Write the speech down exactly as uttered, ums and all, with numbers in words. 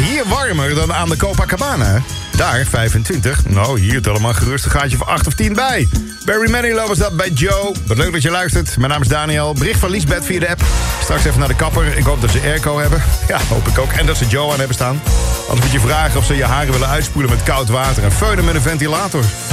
hier warmer dan aan de Copacabana. Daar vijfentwintig. Nou, hier tel er maar gerust een gaatje van acht of tien bij. Barry Manilow was dat bij Joe. Wat leuk dat je luistert. Mijn naam is Daniel. Bericht van Liesbeth via de app. Straks even naar de kapper. Ik hoop dat ze airco hebben. Ja, hoop ik ook. En dat ze Joe aan hebben staan. Anders moet je vragen of ze je haren willen uitspoelen met koud water en feunen met een ventilator.